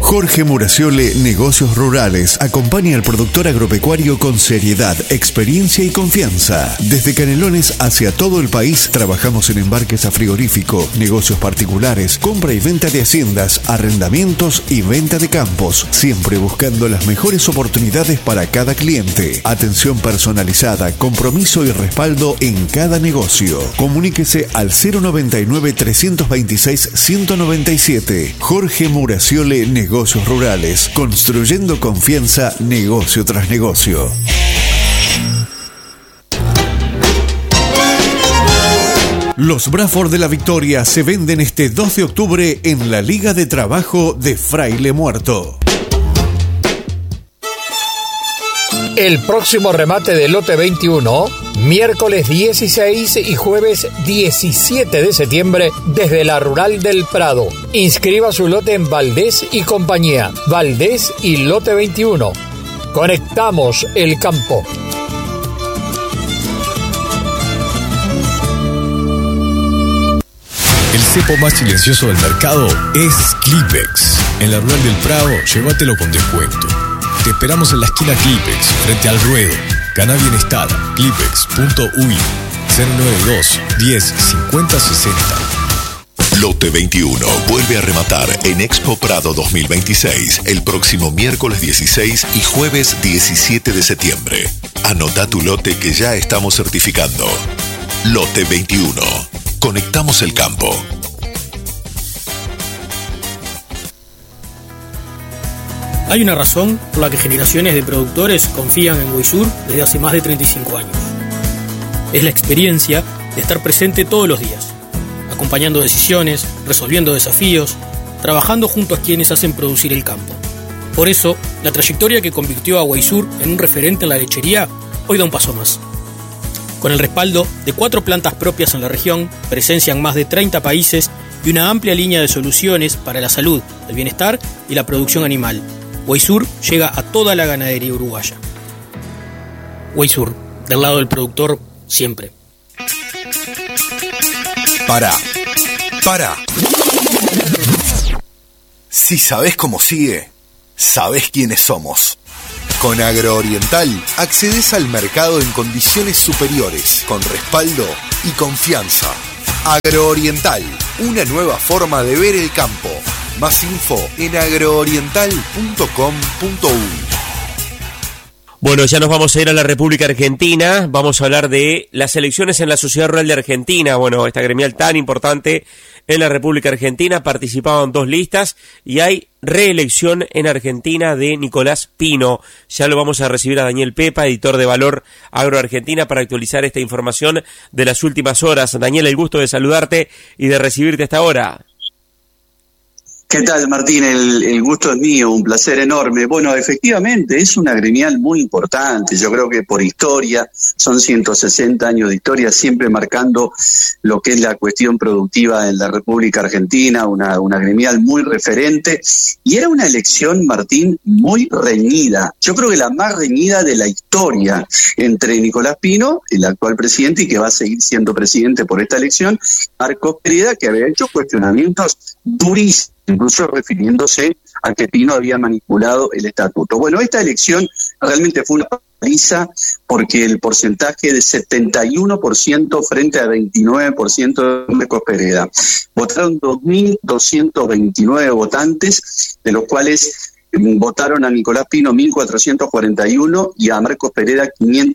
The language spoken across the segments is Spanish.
Jorge Muraciole, Negocios Rurales, acompaña al productor agropecuario con seriedad, experiencia y confianza. Desde Canelones hacia todo el país trabajamos en embarques a frigorífico, negocios particulares, compra y venta de haciendas, arrendamientos y venta de campos, siempre buscando las mejores oportunidades para cada cliente. Atención personalizada, compromiso y respaldo en cada negocio. Comuníquese al 099-326-197. Jorge Muraciole, Negocios Rurales, construyendo confianza negocio tras negocio. Los Bradford de la Victoria se venden este 2 de octubre en la Liga de Trabajo de Fraile Muerto. El próximo remate del lote 21, miércoles 16 y jueves 17 de septiembre, desde la Rural del Prado. Inscriba su lote en Valdés y Compañía. Valdés y lote 21. Conectamos el campo. El cepo más silencioso del mercado es Clipex. En la Rural del Prado, llévatelo con descuento. Te esperamos en la esquina Clipex, frente al ruedo. Gana bienestar. Clipex.uy 092 10 50 60. Lote 21 vuelve a rematar en Expo Prado 2026 el próximo miércoles 16 y jueves 17 de septiembre. Anota tu lote que ya estamos certificando. Lote 21. Conectamos el campo. Hay una razón por la que generaciones de productores confían en Weisur desde hace más de 35 años. Es la experiencia de estar presente todos los días, acompañando decisiones, resolviendo desafíos, trabajando junto a quienes hacen producir el campo. Por eso, la trayectoria que convirtió a Weisur en un referente en la lechería hoy da un paso más. Con el respaldo de 4 plantas propias en la región, presencia en más de 30 países y una amplia línea de soluciones para la salud, el bienestar y la producción animal, Weisur llega a toda la ganadería uruguaya. Weisur, del lado del productor, siempre. Para. Si sabés cómo sigue, sabés quiénes somos. Con Agrooriental accedes al mercado en condiciones superiores, con respaldo y confianza. Agrooriental, una nueva forma de ver el campo. Más info en agrooriental.com.uy. Bueno, ya nos vamos a ir a la República Argentina. Vamos a hablar de las elecciones en la Sociedad Rural de Argentina. Bueno, esta gremial tan importante en la República Argentina. Participaban 2 listas y hay reelección en Argentina de Nicolás Pino. Ya lo vamos a recibir a Daniel Pepa, editor de Valor Agro Argentina, para actualizar esta información de las últimas horas. Daniel, el gusto de saludarte y de recibirte hasta ahora. ¿Qué tal, Martín? El gusto es mío, un placer enorme. Bueno, efectivamente, es una gremial muy importante. Yo creo que por historia, son 160 años de historia, siempre marcando lo que es la cuestión productiva en la República Argentina, una gremial muy referente. Y era una elección, Martín, muy reñida. Yo creo que la más reñida de la historia entre Nicolás Pino, el actual presidente, y que va a seguir siendo presidente por esta elección, Marcos Pereda, que había hecho cuestionamientos durísimos, incluso refiriéndose a que Pino había manipulado el estatuto. Bueno, esta elección realmente fue una paliza porque el porcentaje de 71% frente a 29% de Marcos Pereda. Votaron 2.229 votantes, de los cuales votaron a Nicolás Pino 1.441 y a Marcos Pereda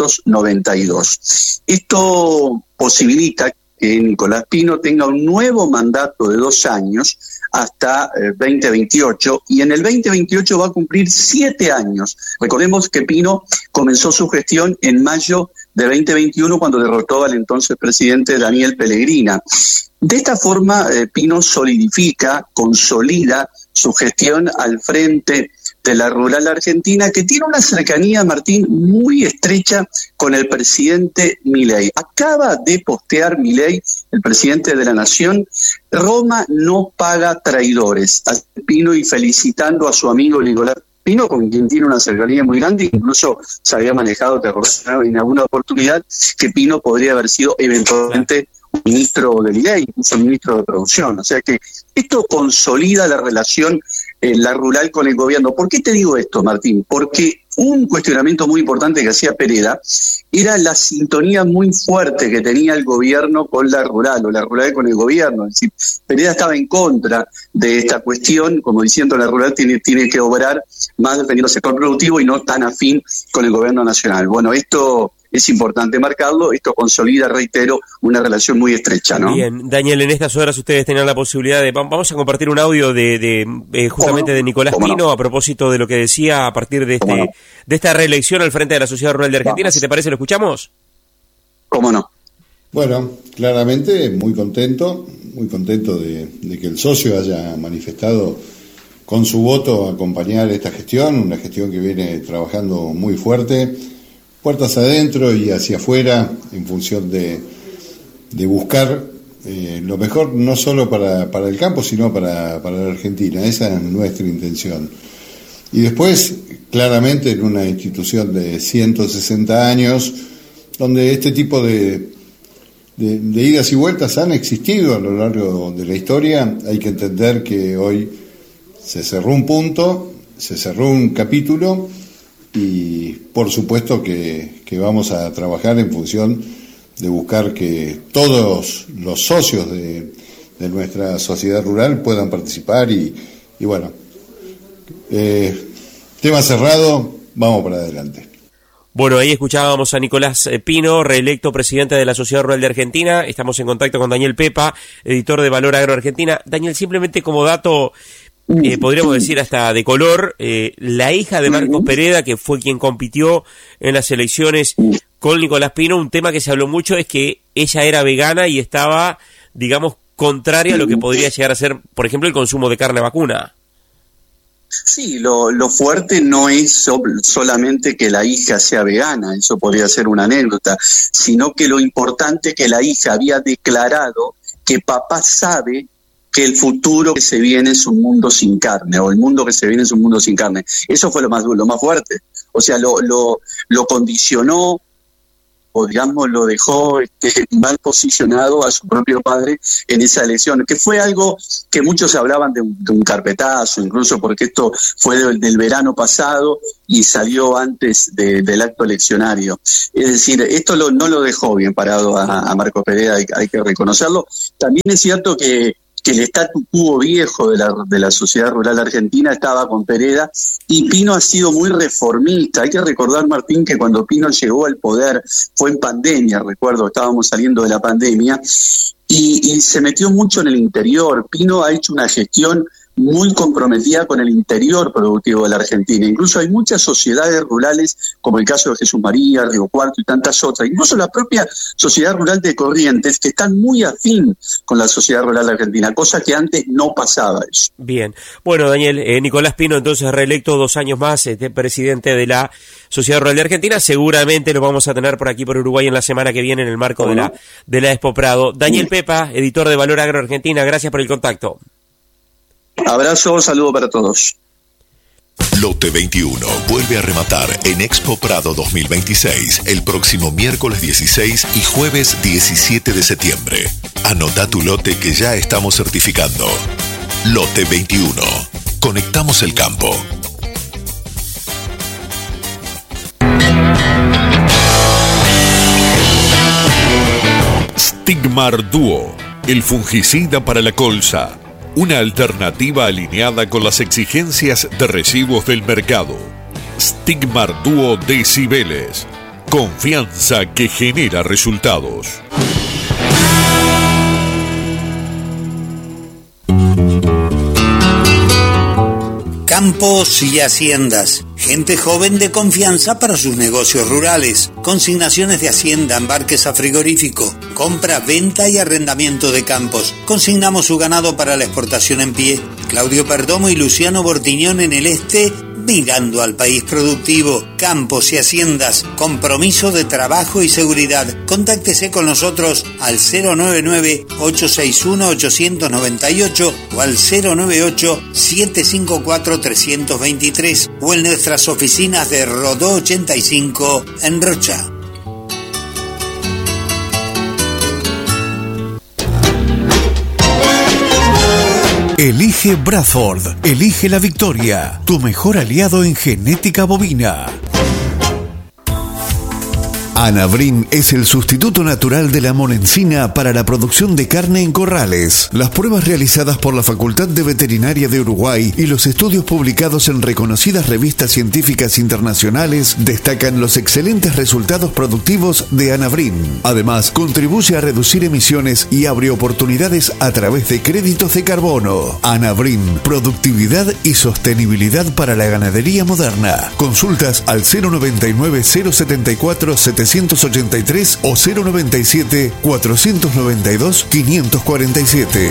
592. Esto posibilita que Nicolás Pino tenga un nuevo mandato de 2 años hasta 2028, y en el 2028 va a cumplir 7 años. Recordemos que Pino comenzó su gestión en mayo de 2021 cuando derrotó al entonces presidente Daniel Pellegrina. De esta forma, Pino consolida su gestión al frente de la rural argentina, que tiene una cercanía, Martín, muy estrecha con el presidente Milei. Acaba de postear Milei, el presidente de la Nación: Roma no paga traidores. A Pino, y felicitando a su amigo Nicolás Pino, con quien tiene una cercanía muy grande, incluso se había manejado en alguna oportunidad que Pino podría haber sido eventualmente ministro del IDEI, incluso ministro de Producción. O sea que esto consolida la relación la rural con el gobierno. ¿Por qué te digo esto, Martín? Porque un cuestionamiento muy importante que hacía Pereda era la sintonía muy fuerte que tenía el gobierno con la rural, o la rural con el gobierno. Es decir, Pereda estaba en contra de esta cuestión, como diciendo la rural tiene que obrar más defendiendo el sector productivo y no tan afín con el gobierno nacional. Bueno, esto es importante marcarlo, esto consolida, reitero, una relación muy estrecha, ¿no? Bien, Daniel, en estas horas ustedes tenían la posibilidad de... Vamos a compartir un audio de justamente de Nicolás Pino, a propósito de lo que decía a partir de esta reelección al frente de la Sociedad Rural de Argentina. Vamos. Si te parece, ¿lo escuchamos? ¿Cómo no? Bueno, claramente muy contento de que el socio haya manifestado con su voto acompañar esta gestión, una gestión que viene trabajando muy fuerte, puertas adentro y hacia afuera, en función de buscar lo mejor no solo para el campo, sino para la Argentina. Esa es nuestra intención. Y después, claramente, en una institución de 160 años, donde este tipo de idas y vueltas han existido a lo largo de la historia, hay que entender que hoy se cerró un punto, se cerró un capítulo, y por supuesto que vamos a trabajar en función de buscar que todos los socios de nuestra sociedad rural puedan participar y bueno, tema cerrado, vamos para adelante. Bueno, ahí escuchábamos a Nicolás Pino, reelecto presidente de la Sociedad Rural de Argentina. Estamos en contacto con Daniel Pepa, editor de Valor Agro Argentina. Daniel, simplemente como dato, podríamos decir hasta de color, la hija de Marcos Pereda, que fue quien compitió en las elecciones con Nicolás Pino, un tema que se habló mucho es que ella era vegana y estaba, digamos, contraria a lo que podría llegar a ser, por ejemplo, el consumo de carne vacuna. Sí, lo fuerte no es solamente que la hija sea vegana, eso podría ser una anécdota, sino que lo importante es que la hija había declarado que papá sabe que el futuro que se viene es un mundo sin carne, o el mundo que se viene es un mundo sin carne. Eso fue lo más fuerte. O sea, lo condicionó, o digamos lo dejó mal posicionado a su propio padre en esa elección, que fue algo que muchos hablaban de un carpetazo, incluso porque esto fue del verano pasado y salió antes del acto eleccionario. Es decir, esto no lo dejó bien parado a Marcos Pereda, hay que reconocerlo. También es cierto que el statu quo viejo de la sociedad rural argentina estaba con Pereda, y Pino ha sido muy reformista. Hay que recordar, Martín, que cuando Pino llegó al poder fue en pandemia, recuerdo, estábamos saliendo de la pandemia, y se metió mucho en el interior. Pino ha hecho una gestión muy comprometida con el interior productivo de la Argentina. Incluso hay muchas sociedades rurales, como el caso de Jesús María, Río Cuarto y tantas otras, incluso la propia sociedad rural de Corrientes, que están muy afín con la sociedad rural argentina, cosa que antes no pasaba eso. Bien. Bueno, Daniel, Nicolás Pino, entonces reelecto 2 años más, presidente de la Sociedad Rural de Argentina. Seguramente lo vamos a tener por aquí, por Uruguay, en la semana que viene, en el marco de la Expo Prado. Daniel Pepa, editor de Valor Agro Argentina, gracias por el contacto. Abrazo, saludo para todos. Lote 21 vuelve a rematar en Expo Prado 2026 el próximo miércoles 16 y jueves 17 de septiembre. Anota tu lote que ya estamos certificando. Lote 21. Conectamos el campo. Stigmar Duo, el fungicida para la colza. Una alternativa alineada con las exigencias de residuos del mercado. Stigmar Duo de Cibeles. Confianza que genera resultados. Campos y haciendas. Gente joven de confianza para sus negocios rurales. Consignaciones de hacienda, embarques a frigorífico. Compra, venta y arrendamiento de campos. Consignamos su ganado para la exportación en pie. Claudio Perdomo y Luciano Bortiñón en el este, mirando al país productivo. Campos y haciendas. Compromiso de trabajo y seguridad. Contáctese con nosotros al 099-861-898 o al 098-754-323 o en nuestras oficinas de Rodó 85 en Rocha. Elige Bradford, elige la victoria, tu mejor aliado en genética bovina. Anabrin es el sustituto natural de la monencina para la producción de carne en corrales. Las pruebas realizadas por la Facultad de Veterinaria de Uruguay y los estudios publicados en reconocidas revistas científicas internacionales destacan los excelentes resultados productivos de Anabrin. Además, contribuye a reducir emisiones y abre oportunidades a través de créditos de carbono. Anabrin, productividad y sostenibilidad para la ganadería moderna. Consultas al 099 074 783 o 097 492 547.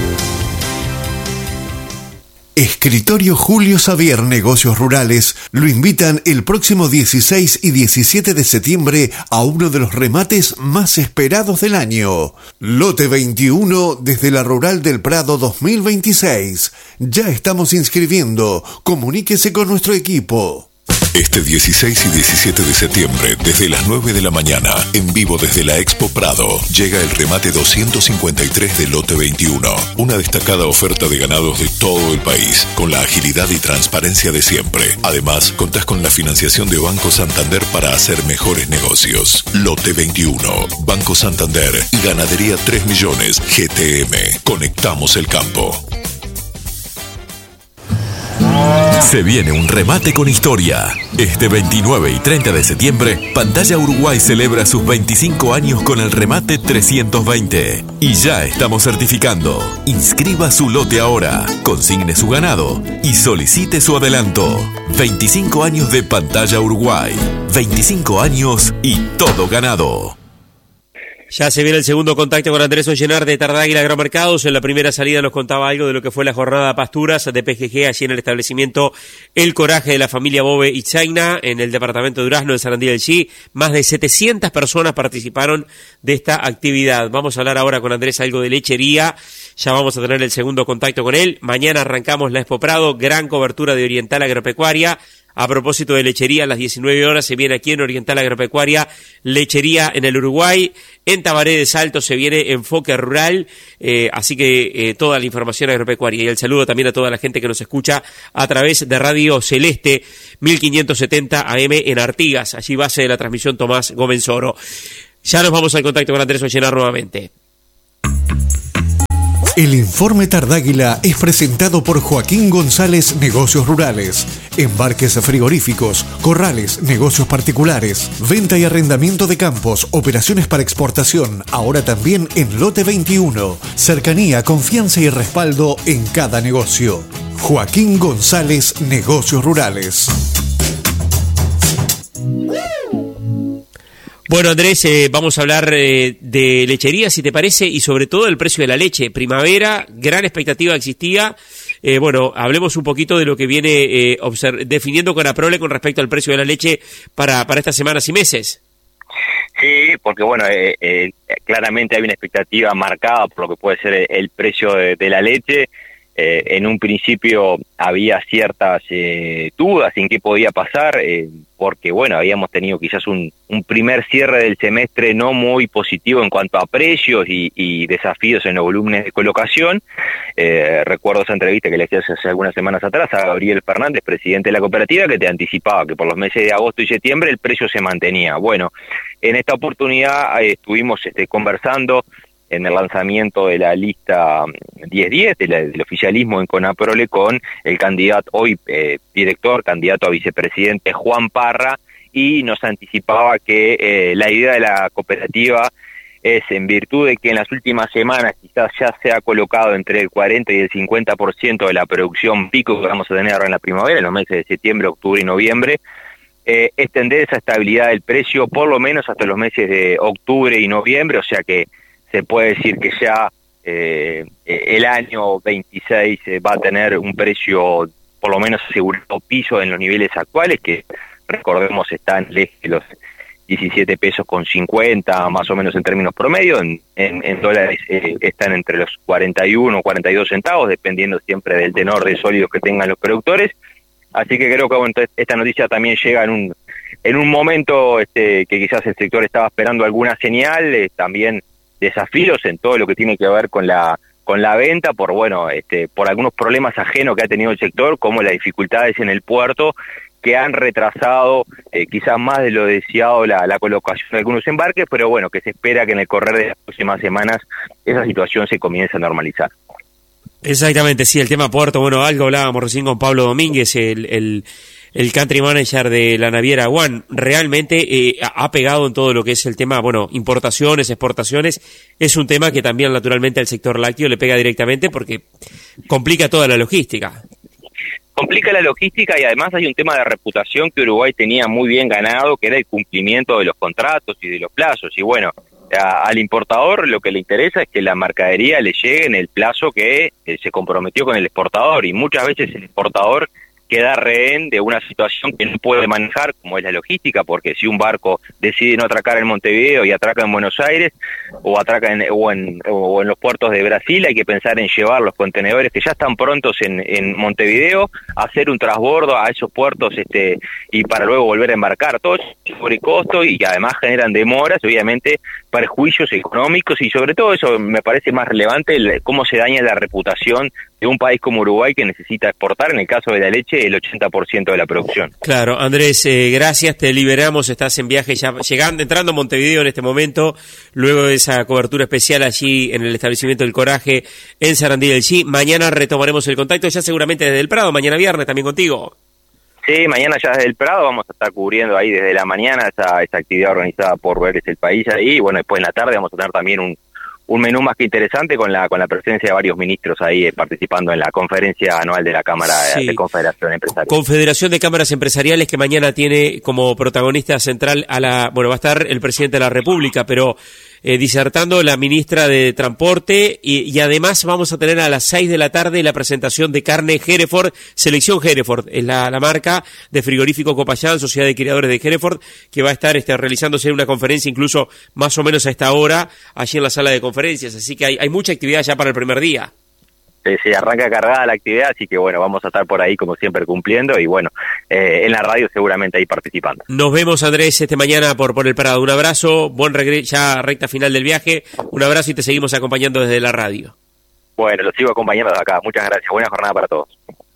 Escritorio Julio Xavier Negocios Rurales lo invitan el próximo 16 y 17 de septiembre a uno de los remates más esperados del año. Lote 21 desde la Rural del Prado 2026. Ya estamos inscribiendo. Comuníquese con nuestro equipo. Este 16 y 17 de septiembre, desde las 9 de la mañana, en vivo desde la Expo Prado, llega el remate 253 del Lote 21. Una destacada oferta de ganados de todo el país, con la agilidad y transparencia de siempre. Además, contás con la financiación de Banco Santander para hacer mejores negocios. Lote 21, Banco Santander y Ganadería 3 Millones, GTM. Conectamos el campo. Se viene un remate con historia. Este 29 y 30 de septiembre, Pantalla Uruguay celebra sus 25 años con el remate 320. Y ya estamos certificando. Inscriba su lote ahora, consigne su ganado y solicite su adelanto. 25 años de Pantalla Uruguay. 25 años y todo ganado. Ya se viene el segundo contacto con Andrés Ollenar de Tardáguila Agromercados. En la primera salida nos contaba algo de lo que fue la jornada de pasturas de PGG allí en el establecimiento El Coraje de la familia Bove y Chaina en el departamento de Durazno de Sarandí del Chi. Más de 700 personas participaron de esta actividad. Vamos a hablar ahora con Andrés algo de lechería. Ya vamos a tener el segundo contacto con él. Mañana arrancamos la Expo Prado, gran cobertura de Oriental Agropecuaria. A propósito de lechería, a las 19 horas se viene aquí en Oriental Agropecuaria, lechería en el Uruguay. En Tabaré de Salto se viene Enfoque Rural, así que toda la información agropecuaria. Y el saludo también a toda la gente que nos escucha a través de Radio Celeste 1570 AM en Artigas. Allí base de la transmisión Tomás Gomenzoro. Ya nos vamos al contacto con Andrés Ollenar nuevamente. El informe Tardáguila es presentado por Joaquín González Negocios Rurales. Embarques frigoríficos, corrales, negocios particulares, venta y arrendamiento de campos, operaciones para exportación, ahora también en Lote 21. Cercanía, confianza y respaldo en cada negocio. Joaquín González Negocios Rurales. Bueno, Andrés, vamos a hablar de lechería, si te parece, y sobre todo del precio de la leche. Primavera, gran expectativa existía. Bueno, hablemos un poquito de lo que viene definiendo Conaprole con respecto al precio de la leche para estas semanas y meses. Sí, porque bueno, claramente hay una expectativa marcada por lo que puede ser el precio de la leche. En un principio había ciertas dudas en qué podía pasar, porque bueno, habíamos tenido quizás un primer cierre del semestre no muy positivo en cuanto a precios y desafíos en los volúmenes de colocación. Recuerdo esa entrevista que le hacías hace algunas semanas atrás a Gabriel Fernández, presidente de la cooperativa, que te anticipaba que por los meses de agosto y septiembre el precio se mantenía. Bueno, en esta oportunidad estuvimos conversando en el lanzamiento de la lista 1010 del oficialismo en Conaprole con el candidato, hoy candidato a vicepresidente Juan Parra, y nos anticipaba que la idea de la cooperativa es, en virtud de que en las últimas semanas quizás ya se ha colocado entre el 40 y el 50% de la producción pico que vamos a tener ahora en la primavera, en los meses de septiembre, octubre y noviembre, extender esa estabilidad del precio por lo menos hasta los meses de octubre y noviembre, o sea que se puede decir que ya el año 26 va a tener un precio por lo menos asegurado piso en los niveles actuales, que recordemos están en los 17 pesos con 50 más o menos en términos promedio, en dólares están entre los 41 o 42 centavos, dependiendo siempre del tenor de sólidos que tengan los productores. Así que creo que bueno, esta noticia también llega en un momento que quizás el sector estaba esperando alguna señal, también desafíos en todo lo que tiene que ver con la con la venta por por algunos problemas ajenos que ha tenido el sector, como las dificultades en el puerto, que han retrasado quizás más de lo deseado la colocación de algunos embarques, pero bueno, que se espera que en el correr de las próximas semanas esa situación se comience a normalizar. Exactamente, sí, el tema puerto, bueno, algo hablábamos recién con Pablo Domínguez, el country manager de la naviera One, realmente ha pegado en todo lo que es el tema, importaciones, exportaciones, es un tema que también naturalmente al sector lácteo le pega directamente porque complica toda la logística. Complica la logística y además hay un tema de reputación que Uruguay tenía muy bien ganado, que era el cumplimiento de los contratos y de los plazos, y bueno, al importador lo que le interesa es que la mercadería le llegue en el plazo que se comprometió con el exportador, y muchas veces el exportador queda rehén de una situación que no puede manejar, como es la logística, porque si un barco decide no atracar en Montevideo y atraca en Buenos Aires, o atraca en los puertos de Brasil, hay que pensar en llevar los contenedores que ya están prontos en Montevideo, hacer un transbordo a esos puertos y para luego volver a embarcar. Todo es sobrecosto y además generan demoras, obviamente perjuicios económicos, y sobre todo eso me parece más relevante, cómo se daña la reputación de un país como Uruguay que necesita exportar, en el caso de la leche, el 80% de la producción. Claro, Andrés, gracias, te liberamos, estás en viaje ya entrando a Montevideo en este momento, luego de esa cobertura especial allí en el establecimiento del Coraje en Sarandí del Chi. Mañana retomaremos el contacto, ya seguramente desde el Prado, mañana viernes también contigo. Sí, mañana ya desde el Prado vamos a estar cubriendo ahí desde la mañana esa actividad organizada por Ver el País ahí, y bueno, después en la tarde vamos a tener también un menú más que interesante con la presencia de varios ministros ahí participando en la conferencia anual de la Cámara de Confederación Empresarial. Confederación de Cámaras Empresariales, que mañana tiene como protagonista central va a estar el presidente de la República, pero disertando la ministra de Transporte, y además vamos a tener a las 6 de la tarde la presentación de carne Hereford, Selección Hereford, es la marca de frigorífico Copayán, Sociedad de Criadores de Hereford, que va a estar realizándose una conferencia incluso más o menos a esta hora, allí en la sala de conferencias, así que hay mucha actividad ya para el primer día. Se arranca cargada la actividad, así que bueno, vamos a estar por ahí como siempre cumpliendo, y bueno, en la radio seguramente ahí participando. Nos vemos, Andrés, mañana por el Prado. Un abrazo, buen regreso, ya recta final del viaje, un abrazo y te seguimos acompañando desde la radio. Bueno, los sigo acompañando de acá, muchas gracias, buena jornada para todos.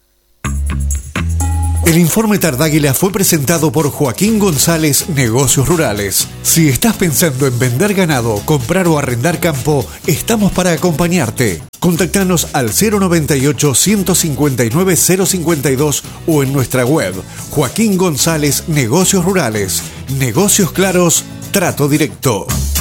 El informe Tardáguila fue presentado por Joaquín González, Negocios Rurales. Si estás pensando en vender ganado, comprar o arrendar campo, estamos para acompañarte. Contactanos al 098-159-052 o en nuestra web. Joaquín González, Negocios Rurales. Negocios claros, trato directo.